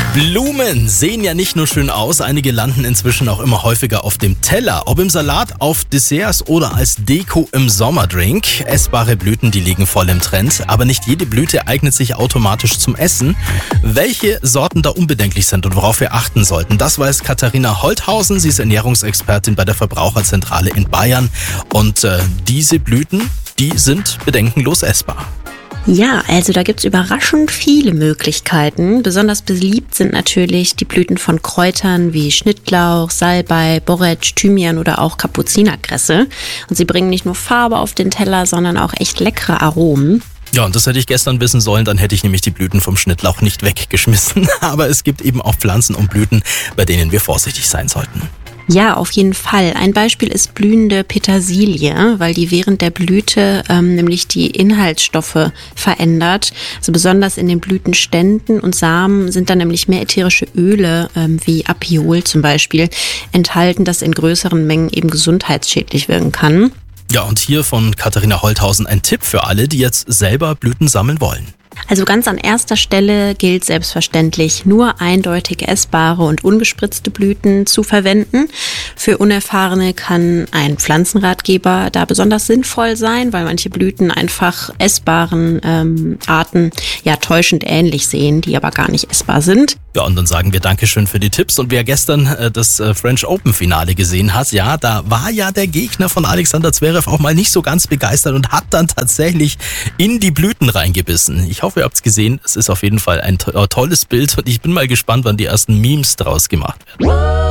Blumen sehen ja nicht nur schön aus, einige landen inzwischen auch immer häufiger auf dem Teller. Ob im Salat, auf Desserts oder als Deko im Sommerdrink. Essbare Blüten, die liegen voll im Trend. Aber nicht jede Blüte eignet sich automatisch zum Essen. Welche Sorten da unbedenklich sind und worauf wir achten sollten, das weiß Katharina Holthausen. Sie ist Ernährungsexpertin bei der Verbraucherzentrale in Bayern. Und diese Blüten, die sind bedenkenlos essbar. Ja, also da gibt's überraschend viele Möglichkeiten. Besonders beliebt sind natürlich die Blüten von Kräutern wie Schnittlauch, Salbei, Borretsch, Thymian oder auch Kapuzinerkresse. Und sie bringen nicht nur Farbe auf den Teller, sondern auch echt leckere Aromen. Ja, und das hätte ich gestern wissen sollen, dann hätte ich nämlich die Blüten vom Schnittlauch nicht weggeschmissen. Aber es gibt eben auch Pflanzen und Blüten, bei denen wir vorsichtig sein sollten. Ja, auf jeden Fall. Ein Beispiel ist blühende Petersilie, weil die während der Blüte nämlich die Inhaltsstoffe verändert. Also besonders in den Blütenständen und Samen sind dann nämlich mehr ätherische Öle, wie Apiol zum Beispiel, enthalten, das in größeren Mengen eben gesundheitsschädlich wirken kann. Ja, und hier von Katharina Holthausen ein Tipp für alle, die jetzt selber Blüten sammeln wollen. Also ganz an erster Stelle gilt selbstverständlich, nur eindeutig essbare und ungespritzte Blüten zu verwenden. Für Unerfahrene kann ein Pflanzenratgeber da besonders sinnvoll sein, weil manche Blüten einfach essbaren Arten ja täuschend ähnlich sehen, die aber gar nicht essbar sind. Ja, und dann sagen wir Dankeschön für die Tipps. Und wer gestern das French Open Finale gesehen hat, ja, da war ja der Gegner von Alexander Zverev auch mal nicht so ganz begeistert und hat dann tatsächlich in die Blüten reingebissen. Ich hoffe, ihr habt es gesehen. Es ist auf jeden Fall ein tolles Bild und ich bin mal gespannt, wann die ersten Memes draus gemacht werden.